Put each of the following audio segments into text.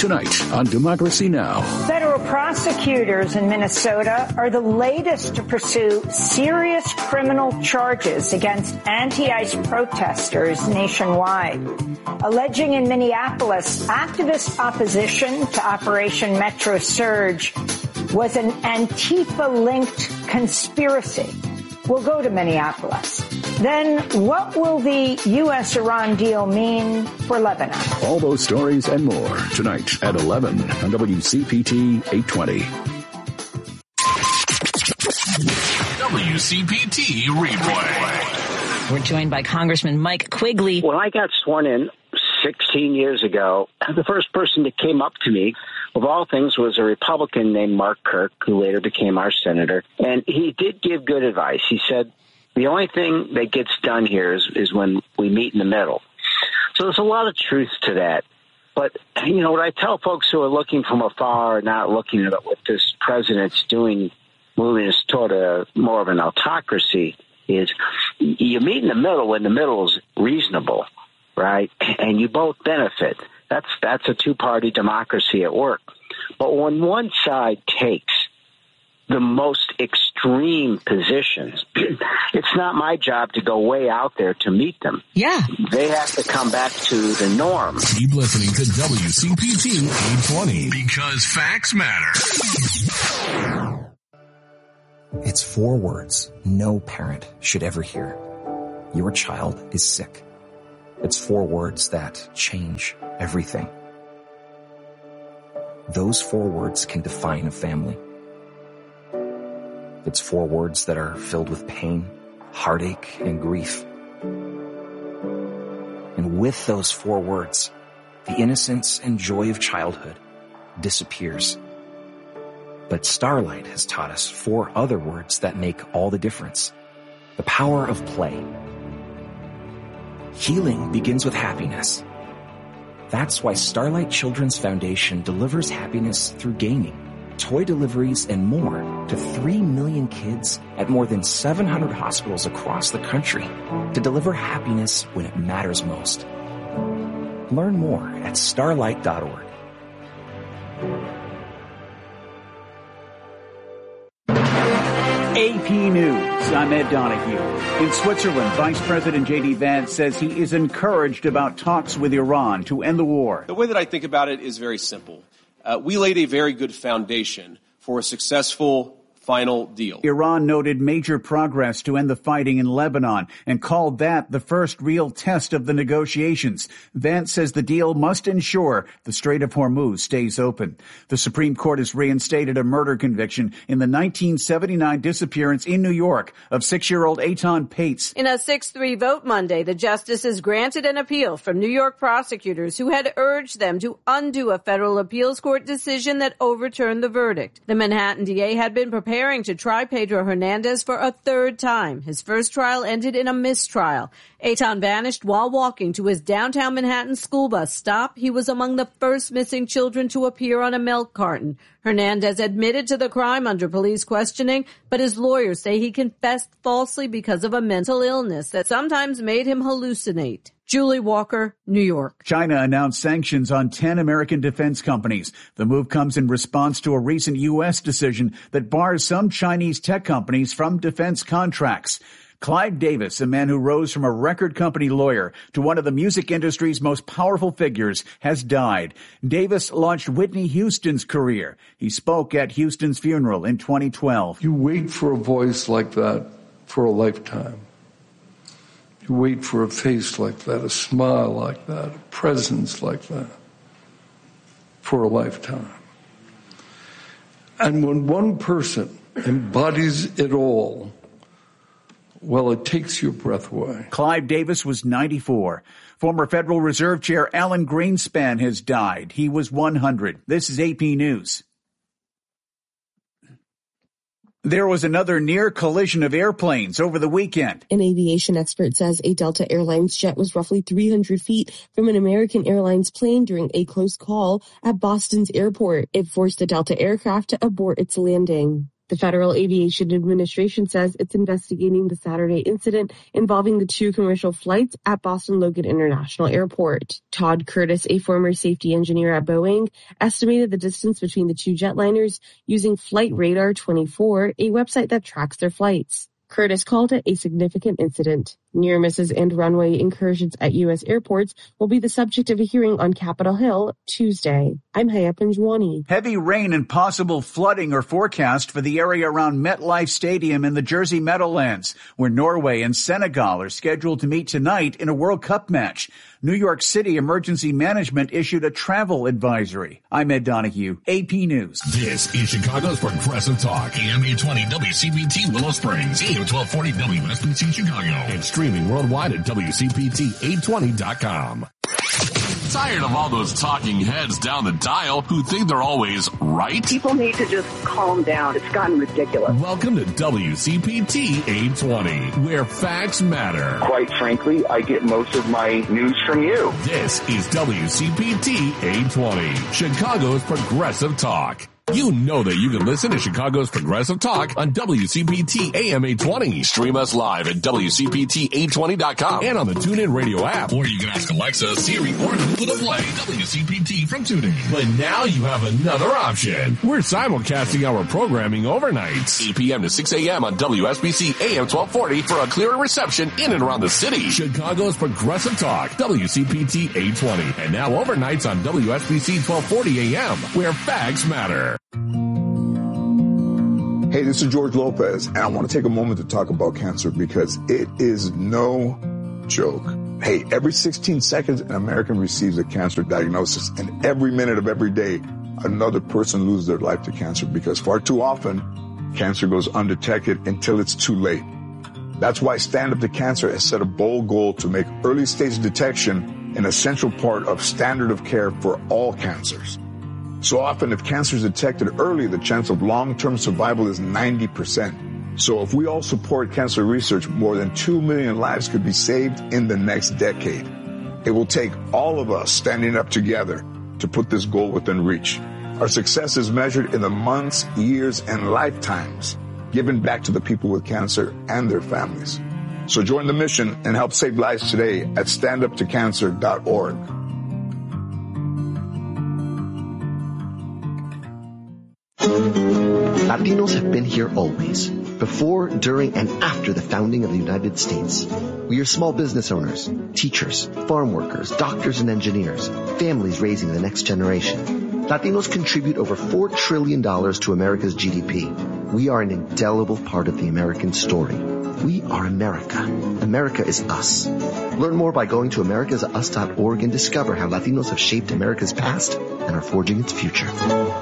tonight on Democracy Now! Federal prosecutors in Minnesota are the latest to pursue serious criminal charges against anti-ICE protesters nationwide, alleging in Minneapolis activist opposition to Operation Metro Surge was an Antifa-linked conspiracy. We'll go to Minneapolis. Then what will the U.S.-Iran deal mean for Lebanon? All those stories and more tonight at 11 on WCPT 820. WCPT Replay. We're joined by Congressman Mike Quigley. When I got sworn in 16 years ago, the first person that came up to me, of all things, was a Republican named Mark Kirk, who later became our senator. And he did give good advice. He said, the only thing that gets done here is when we meet in the middle. So there's a lot of truth to that. But, you know, what I tell folks who are looking from afar, not looking at what this president's doing, moving us toward more of an autocracy, is you meet in the middle when the middle is reasonable, right? And you both benefit. That's a two-party democracy at work. But when one side takes the most extreme positions, it's not my job to go way out there to meet them. Yeah. They have to come back to the norm. Keep listening to WCPT 820 because facts matter. It's 4 words no parent should ever hear. Your child is sick. It's 4 words that change everything. Those 4 words can define a family. It's 4 words that are filled with pain, heartache, and grief. And with those 4 words, the innocence and joy of childhood disappears. But Starlight has taught us 4 other words that make all the difference. The power of play. Healing begins with happiness. That's why Starlight Children's Foundation delivers happiness through gaming, toy deliveries, and more to 3 million kids at more than 700 hospitals across the country to deliver happiness when it matters most. Learn more at starlight.org. AP News, I'm Ed Donahue. In Switzerland, Vice President J.D. Vance says he is encouraged about talks with Iran to end the war. The way that I think about it is very simple. We laid a very good foundation for a successful final deal. Iran noted major progress to end the fighting in Lebanon and called that the first real test of the negotiations. Vance says the deal must ensure the Strait of Hormuz stays open. The Supreme Court has reinstated a murder conviction in the 1979 disappearance in New York of 6-year-old Eitan Pates. In a 6-3 vote Monday, the justices granted an appeal from New York prosecutors who had urged them to undo a federal appeals court decision that overturned the verdict. The Manhattan DA had been preparing to try Pedro Hernandez for a 3rd time. His first trial ended in a mistrial. Eitan vanished while walking to his downtown Manhattan school bus stop. He was among the first missing children to appear on a milk carton. Hernandez admitted to the crime under police questioning, but his lawyers say he confessed falsely because of a mental illness that sometimes made him hallucinate. Julie Walker, New York. China announced sanctions on 10 American defense companies. The move comes in response to a recent U.S. decision that bars some Chinese tech companies from defense contracts. Clive Davis, a man who rose from a record company lawyer to one of the music industry's most powerful figures, has died. Davis launched Whitney Houston's career. He spoke at Houston's funeral in 2012. You wait for a voice like that for a lifetime. You wait for a face like that, a smile like that, a presence like that for a lifetime. And when one person embodies it all, well, it takes your breath away. Clive Davis was 94. Former Federal Reserve Chair Alan Greenspan has died. He was 100. This is AP News. There was another near collision of airplanes over the weekend. An aviation expert says a Delta Airlines jet was roughly 300 feet from an American Airlines plane during a close call at Boston's airport. It forced a Delta aircraft to abort its landing. The Federal Aviation Administration says it's investigating the Saturday incident involving the 2 commercial flights at Boston Logan International Airport. Todd Curtis, a former safety engineer at Boeing, estimated the distance between the 2 jetliners using Flight Radar 24, a website that tracks their flights. Curtis called it a significant incident. Near misses and runway incursions at U.S. airports will be the subject of a hearing on Capitol Hill Tuesday. I'm Haya Panjwani. Heavy rain and possible flooding are forecast for the area around MetLife Stadium in the Jersey Meadowlands, where Norway and Senegal are scheduled to meet tonight in a World Cup match. New York City Emergency Management issued a travel advisory. I'm Ed Donahue, AP News. This is Chicago's Progressive Talk, AM 820 WCPT Willow Springs, AM 1240 WSBC Chicago, and streaming worldwide at WCPT820.com. Tired of all those talking heads down the dial who think they're always right? People need to just calm down. It's gotten ridiculous. Welcome to WCPT 820, where facts matter. Quite frankly, I get most of my news from you. This is WCPT 820, Chicago's Progressive Talk. You know that you can listen to Chicago's Progressive Talk on WCPT AM 820. Stream us live at WCPT820.com and on the TuneIn Radio app. Or you can ask Alexa, Siri, or Google to play WCPT from TuneIn. But now you have another option. We're simulcasting our programming overnights, 8 p.m. to 6 a.m. on WSBC AM 1240 for a clearer reception in and around the city. Chicago's Progressive Talk, WCPT 820. And now overnights on WSBC 1240 AM, where facts matter. Hey, this is George Lopez, and I want to take a moment to talk about cancer because it is no joke. Hey, every 16 seconds, an American receives a cancer diagnosis, and every minute of every day, another person loses their life to cancer because far too often, cancer goes undetected until it's too late. That's why Stand Up to Cancer has set a bold goal to make early stage detection an essential part of standard of care for all cancers. So often, if cancer is detected early, the chance of long-term survival is 90%. So if we all support cancer research, more than 2 million lives could be saved in the next decade. It will take all of us standing up together to put this goal within reach. Our success is measured in the months, years, and lifetimes given back to the people with cancer and their families. So join the mission and help save lives today at standuptocancer.org. Latinos have been here always, before, during, and after the founding of the United States. We are small business owners, teachers, farm workers, doctors and engineers, families raising the next generation. Latinos contribute over $4 trillion to America's GDP. We are an indelible part of the American story. We are America. America is us. Learn more by going to americasus.org and discover how Latinos have shaped America's past and are forging its future.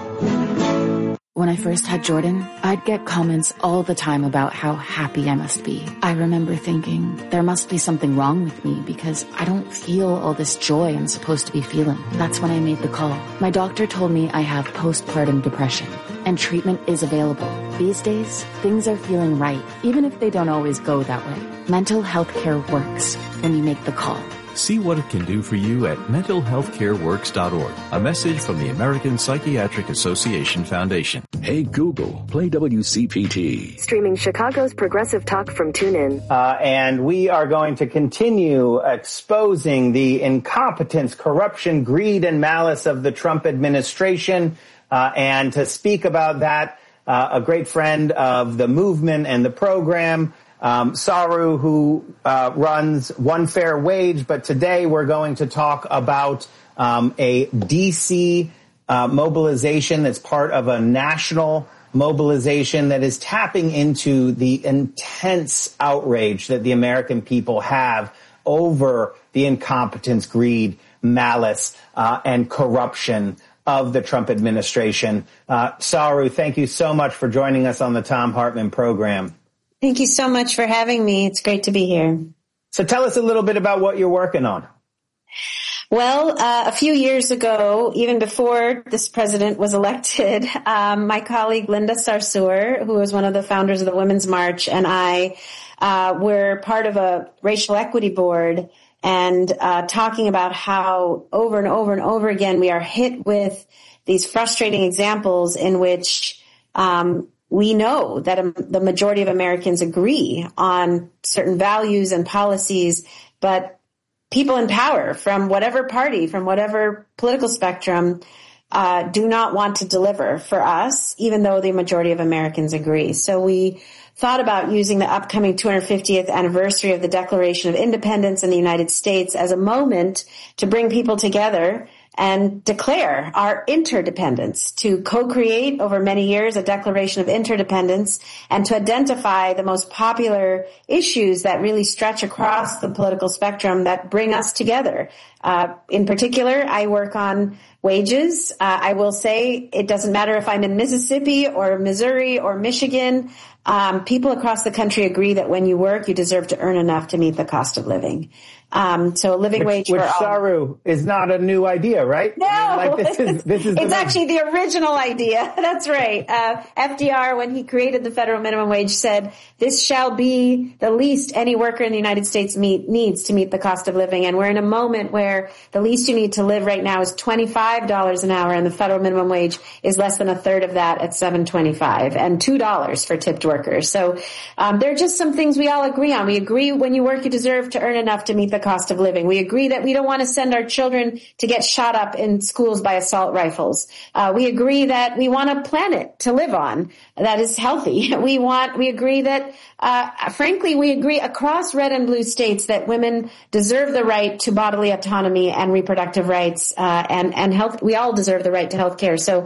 When I first had Jordan, I'd get comments all the time about how happy I must be. I remember thinking, there must be something wrong with me because I don't feel all this joy I'm supposed to be feeling. That's when I made the call. My doctor told me I have postpartum depression, and treatment is available. These days, things are feeling right, even if they don't always go that way. Mental health care works when you make the call. See what it can do for you at mentalhealthcareworks.org. A message from the American Psychiatric Association Foundation. Hey Google, play WCPT. Streaming Chicago's Progressive Talk from TuneIn. And we are going to continue exposing the incompetence, corruption, greed, and malice of the Trump administration. And to speak about that, a great friend of the movement and the program, Saru, who runs One Fair Wage, but today we're going to talk about a D.C. mobilization that's part of a national mobilization that is tapping into the intense outrage that the American people have over the incompetence, greed, malice, and corruption of the Trump administration. Saru, thank you so much for joining us on the Thom Hartmann program. Thank you so much for having me. It's great to be here. So tell us a little bit about what you're working on. Well, a few years ago, even before this president was elected, my colleague Linda Sarsour, who was one of the founders of the Women's March, and I were part of a racial equity board and talking about how over and over and over again we are hit with these frustrating examples in which we know that the majority of Americans agree on certain values and policies, but people in power from whatever party, from whatever political spectrum, do not want to deliver for us, even though the majority of Americans agree. So we thought about using the upcoming 250th anniversary of the Declaration of Independence in the United States as a moment to bring people together and declare our interdependence, to co-create over many years a declaration of interdependence, and to identify the most popular issues that really stretch across the political spectrum that bring us together. In particular, I work on wages. I will say it doesn't matter if I'm in Mississippi or Missouri or Michigan. People across the country agree that when you work, you deserve to earn enough to meet the cost of living. So a living wage for all. Which, Saru, is not a new idea, right? No, I mean, this is it's actually the original idea. That's right. FDR, when he created the federal minimum wage, said this shall be the least any worker in the United States needs to meet the cost of living. And we're in a moment where the least you need to live right now is $25 an hour, and the federal minimum wage is less than a third of that at $7.25, and $2 for tipped workers. So there are just some things we all agree on. We agree when you work, you deserve to earn enough to meet the cost of living. We agree that we don't want to send our children to get shot up in schools by assault rifles. We agree that we want a planet to live on that is healthy. We agree that, frankly, we agree across red and blue states that women deserve the right to bodily autonomy and reproductive rights, and health. We all deserve the right to health care. So,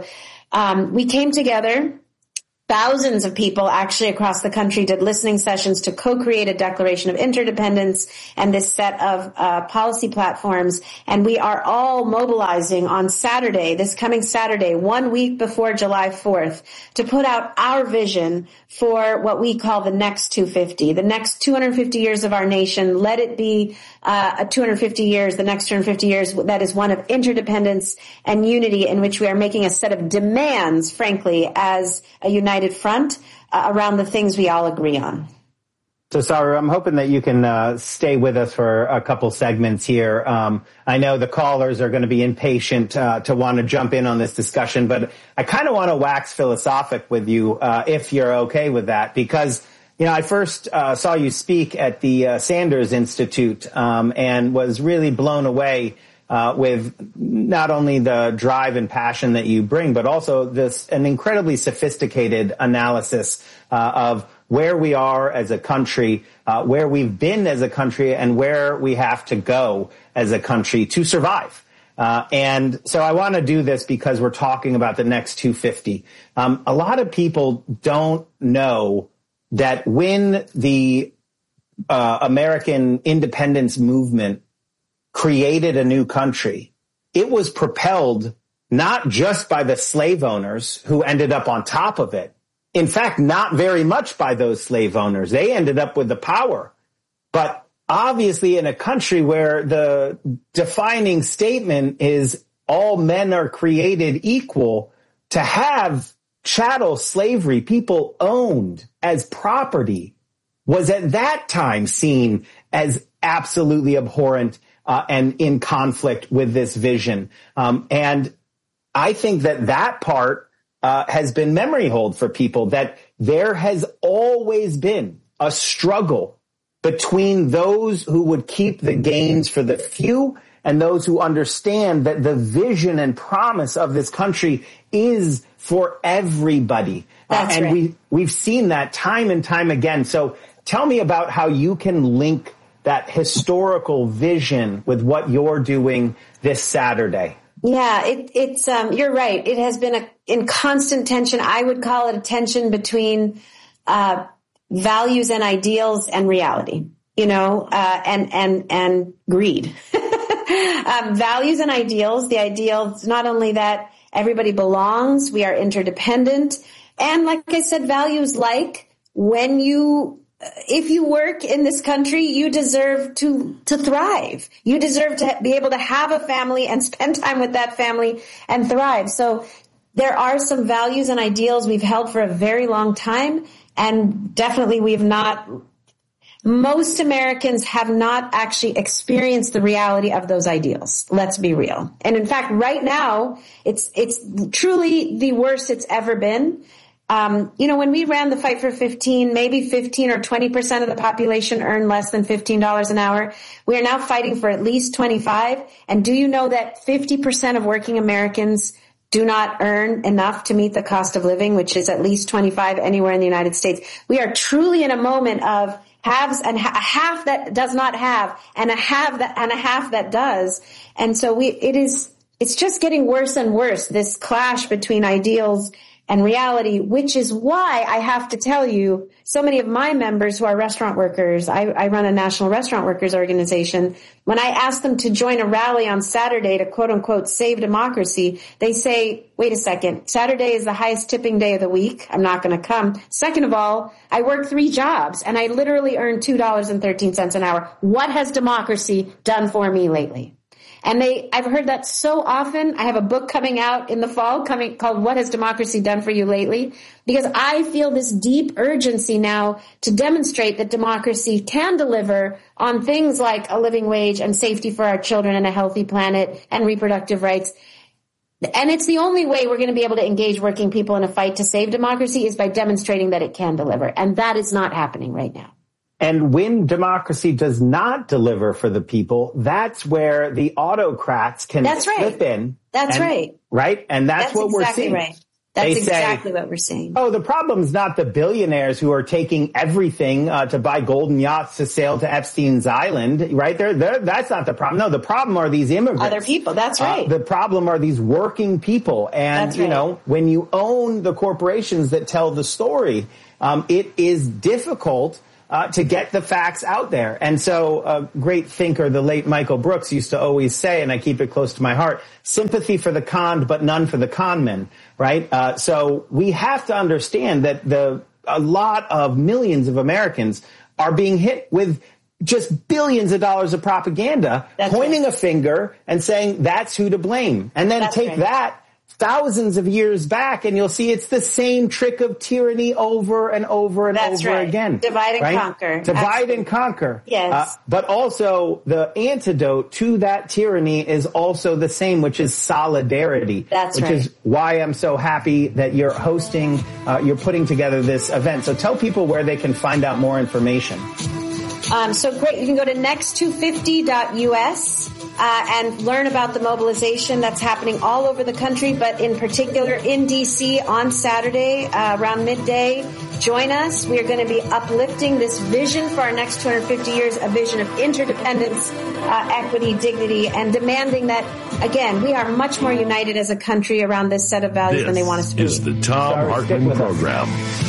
we came together. Thousands of people actually across the country did listening sessions to co-create a Declaration of Interdependence and this set of policy platforms. And we are all mobilizing on Saturday, this coming Saturday, 1 week before July 4th, to put out our vision for what we call the next 250, the next 250 years of our nation. Let it be the next 250 years, that is one of interdependence and unity, in which we are making a set of demands, frankly, as a united front around the things we all agree on. So, Saru, I'm hoping that you can stay with us for a couple segments here. I know the callers are going to be impatient to want to jump in on this discussion, but I kind of want to wax philosophic with you, if you're okay with that, because I first saw you speak at the Sanders Institute and was really blown away with not only the drive and passion that you bring, but also an incredibly sophisticated analysis of where we are as a country, where we've been as a country, and where we have to go as a country to survive. And so I want to do this because we're talking about the next 250. A lot of people don't know that when the American independence movement created a new country, it was propelled not just by the slave owners who ended up on top of it. In fact, not very much by those slave owners. They ended up with the power. But obviously in a country where the defining statement is all men are created equal, to have chattel slavery, people owned as property, was at that time seen as absolutely abhorrent and in conflict with this vision. And I think that part has been memory hold for people, that there has always been a struggle between those who would keep the gains for the few and those who understand that the vision and promise of this country is for everybody. That's and right. we've seen that time and time again. So tell me about how you can link that historical vision with what you're doing this Saturday. Yeah, it's you're right. It has been in constant tension. I would call it a tension between values and ideals and reality, and greed. Values and ideals, the ideals, not only that everybody belongs, we are interdependent. And like I said, values like if you work in this country, you deserve to thrive. You deserve to be able to have a family and spend time with that family and thrive. So there are some values and ideals we've held for a very long time. And definitely most Americans have not actually experienced the reality of those ideals. Let's be real. And in fact, right now, it's truly the worst it's ever been. When we ran the Fight for 15, maybe 15 or 20% of the population earned less than $15 an hour. We are now fighting for at least 25. And do you know that 50% of working Americans do not earn enough to meet the cost of living, which is at least 25 anywhere in the United States? We are truly in a moment of haves and a half that does not have, and a half that does. And so it's just getting worse and worse, this clash between ideals and reality, which is why I have to tell you, so many of my members who are restaurant workers, I run a national restaurant workers organization. When I ask them to join a rally on Saturday to quote unquote save democracy, they say, wait a second, Saturday is the highest tipping day of the week. I'm not going to come. Second of all, I work 3 jobs and I literally earn $2.13 an hour. What has democracy done for me lately? And I've heard that so often. I have a book coming out in the fall called What Has Democracy Done for You Lately? Because I feel this deep urgency now to demonstrate that democracy can deliver on things like a living wage and safety for our children and a healthy planet and reproductive rights. And it's the only way we're going to be able to engage working people in a fight to save democracy is by demonstrating that it can deliver. And that is not happening right now. And when democracy does not deliver for the people, that's where the autocrats can slip in. That's right. Right? And that's what we're seeing. Right. That's exactly what we're seeing. Oh, the problem's not the billionaires who are taking everything to buy golden yachts to sail to Epstein's Island, right? That's not the problem. No, the problem are these immigrants. Other people, that's right. The problem are these working people. And, when you own the corporations that tell the story, it is difficult to get the facts out there. And so a great thinker, the late Michael Brooks, used to always say, and I keep it close to my heart, sympathy for the conned, but none for the conmen, right? So we have to understand that a lot of millions of Americans are being hit with just billions of dollars of propaganda, pointing a finger and saying that's who to blame. And then take that thousands of years back, and you'll see it's the same trick of tyranny over and over and over again. Divide and conquer. Divide and conquer. Yes. But also the antidote to that tyranny is also the same, which is solidarity. Which is why I'm so happy that you're hosting, you're putting together this event. So tell people where they can find out more information. So great. You can go to next250.us and learn about the mobilization that's happening all over the country, but in particular in D.C. on Saturday around midday. Join us. We are going to be uplifting this vision for our next 250 years, a vision of interdependence, equity, dignity, and demanding that, again, we are much more united as a country around this set of values than they want us to be. This is the Thom Hartmann Program.